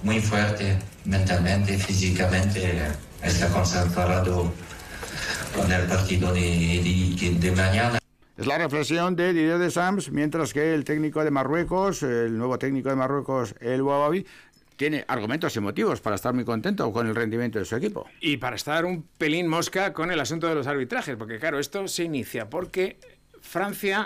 muy fuerte mentalmente, físicamente, está concentrado con el partido de mañana. Es la reflexión de Didier Deschamps, mientras que el técnico de Marruecos, el nuevo técnico de Marruecos, El Ouahabi, tiene argumentos y motivos para estar muy contento con el rendimiento de su equipo. Y para estar un pelín mosca con el asunto de los arbitrajes, porque claro, esto se inicia porque Francia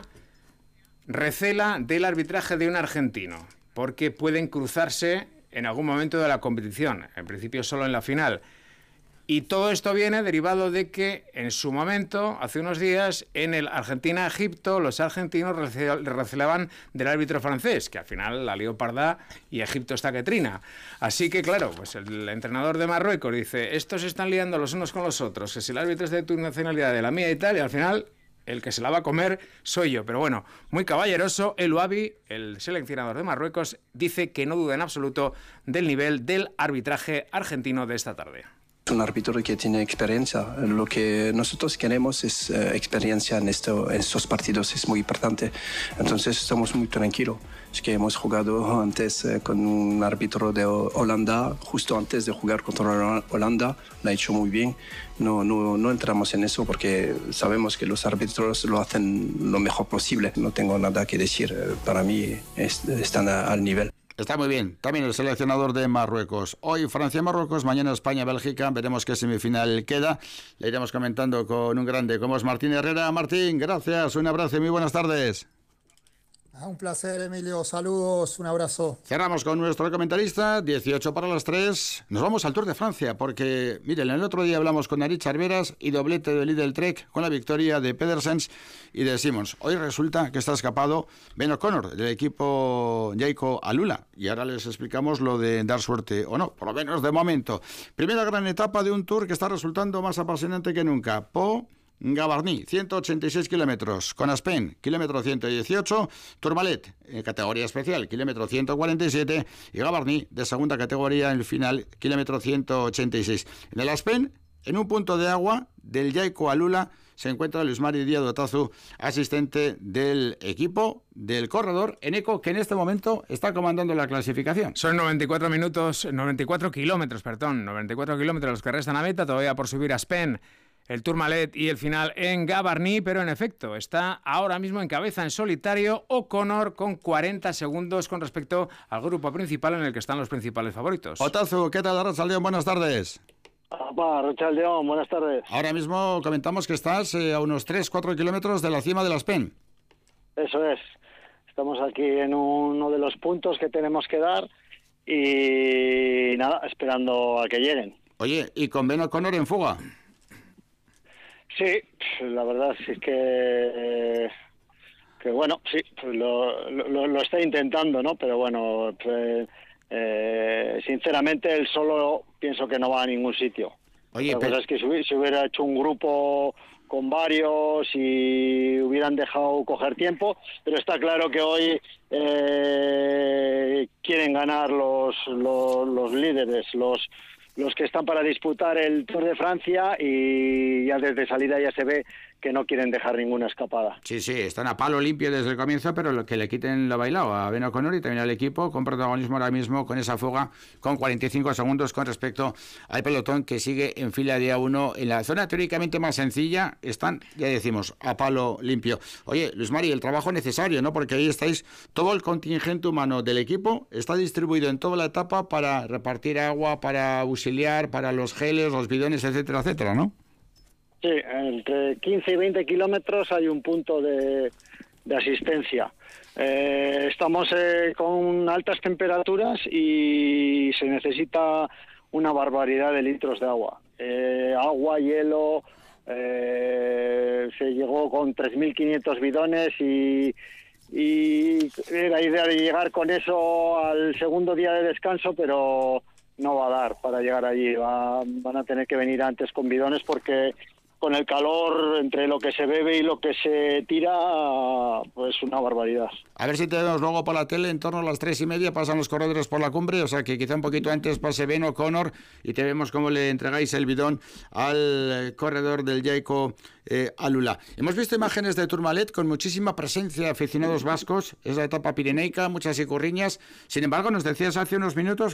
recela del arbitraje de un argentino, porque pueden cruzarse en algún momento de la competición, en principio solo en la final. Y todo esto viene derivado de que en su momento, hace unos días, en el Argentina-Egipto, los argentinos recelaban del árbitro francés, que al final la lió parda y Egipto está que trina. Así que claro, pues el entrenador de Marruecos dice, estos se están liando los unos con los otros, que si el árbitro es de tu nacionalidad, de la mía y tal, y al final el que se la va a comer soy yo. Pero bueno, muy caballeroso, El Ouahabi, el seleccionador de Marruecos, dice que no duda en absoluto del nivel del arbitraje argentino de esta tarde. Es un árbitro que tiene experiencia. Lo que nosotros queremos es experiencia en estos partidos, es muy importante. Entonces estamos muy tranquilos. Es que hemos jugado antes con un árbitro de Holanda, justo antes de jugar contra Holanda, lo ha hecho muy bien. No entramos en eso porque sabemos que los árbitros lo hacen lo mejor posible. No tengo nada que decir. Para mí están al nivel. Está muy bien. También el seleccionador de Marruecos. Hoy Francia-Marruecos, mañana España-Bélgica. Veremos qué semifinal queda. Le iremos comentando con un grande como es Martín Herrera. Martín, gracias. Un abrazo y muy buenas tardes. Un placer, Emilio. Saludos, un abrazo. Cerramos con nuestro comentarista, 18 para las 3. Nos vamos al Tour de Francia, porque, miren, el otro día hablamos con Aritz Arberas y doblete de Lidl Trek con la victoria de Pedersens y de Simmons. Hoy resulta que está escapado Ben O'Connor, del equipo Jayco Alula. Y ahora les explicamos lo de dar suerte o no, por lo menos de momento. Primera gran etapa de un Tour que está resultando más apasionante que nunca. Gavarnie, 186 kilómetros, con Aspen, kilómetro 118, Tourmalet, categoría especial, kilómetro 147, y Gavarnie, de segunda categoría, en el final, kilómetro 186. En el Aspen, en un punto de agua del Jayco Alula, se encuentra Luis Mari Díaz Otazu, asistente del equipo del corredor Eneco, que en este momento está comandando la clasificación. Son 94 kilómetros los que restan a meta, todavía por subir a Aspen, el Tourmalet y el final en Gavarnie, pero en efecto está ahora mismo en cabeza en solitario O'Connor con 40 segundos con respecto al grupo principal en el que están los principales favoritos. Otazu, ¿qué tal, Arratsaldeon? Buenas tardes. Arratsaldeon, buenas tardes. Ahora mismo comentamos que estás a unos 3-4 kilómetros de la cima de la Aspen. Eso es. Estamos aquí en uno de los puntos que tenemos que dar y nada, esperando a que lleguen. Oye, ¿y con Ben O'Connor en fuga? Sí, la verdad es que bueno, sí, pues lo está intentando, ¿no? Pero bueno, sinceramente él solo pienso que no va a ningún sitio. Oye, la cosa es que si hubiera hecho un grupo con varios y hubieran dejado coger tiempo, pero está claro que hoy quieren ganar los líderes, los que están para disputar el Tour de Francia, y ya desde salida ya se ve que no quieren dejar ninguna escapada. Sí, están a palo limpio desde el comienzo, pero lo que le quiten lo bailado a Ben O'Connor y también al equipo, con protagonismo ahora mismo con esa fuga con 45 segundos con respecto al pelotón que sigue en fila día 1 en la zona teóricamente más sencilla. Están, ya decimos, a palo limpio. Oye, Luis Mari, el trabajo necesario, ¿no? Porque ahí estáis, todo el contingente humano del equipo está distribuido en toda la etapa para repartir agua, para auxiliar, para los geles, los bidones, etcétera, etcétera, ¿no? Sí, entre 15 y 20 kilómetros hay un punto de asistencia. Estamos con altas temperaturas y se necesita una barbaridad de litros de agua. Agua, hielo, se llegó con 3.500 bidones y era idea de llegar con eso al segundo día de descanso, pero no va a dar para llegar allí. Van a tener que venir antes con bidones porque con el calor, entre lo que se bebe y lo que se tira, pues una barbaridad. A ver si te vemos luego por la tele, en torno a las 3:30 pasan los corredores por la cumbre, o sea que quizá un poquito antes pase Ben O'Connor y te vemos cómo le entregáis el bidón al corredor del Jayco Alula. Hemos visto imágenes de Tourmalet con muchísima presencia de aficionados vascos, es la etapa pirenaica, muchas icurriñas. Sin embargo, nos decías hace unos minutos